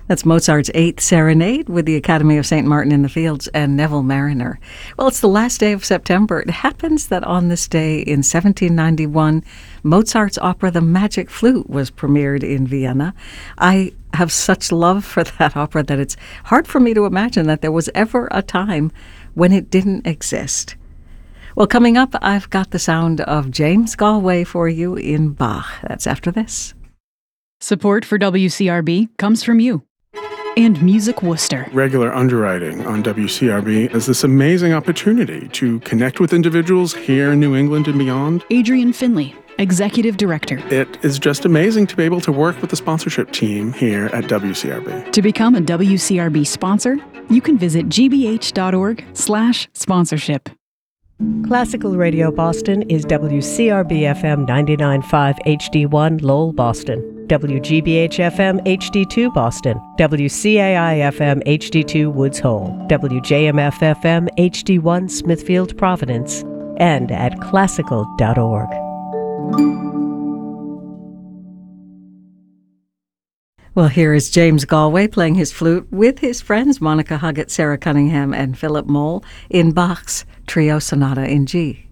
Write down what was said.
That's Mozart's Eighth Serenade with the Academy of St. Martin in the Fields and Neville Mariner. Well, it's the last day of September. It happens that on this day in 1791, Mozart's opera The Magic Flute was premiered in Vienna. I have such love for that opera that it's hard for me to imagine that there was ever a time when it didn't exist. Well, coming up, I've got the sound of James Galway for you in Bach. That's after this. Support for WCRB comes from you and Music Worcester. Regular underwriting on WCRB is this amazing opportunity to connect with individuals here in New England and beyond. Adrian Finley, Executive Director. It is just amazing to be able to work with the sponsorship team here at WCRB. To become a WCRB sponsor, you can visit gbh.org/sponsorship. Classical Radio Boston is WCRB-FM 99.5 HD1 Lowell, Boston, WGBH-FM HD2 Boston, WCAI-FM HD2 Woods Hole, WJMF-FM HD1 Smithfield, Providence, and at classical.org. Well, here is James Galway playing his flute with his friends Monica Huggett, Sarah Cunningham, and Philip Mole in Bach's Trio Sonata in G.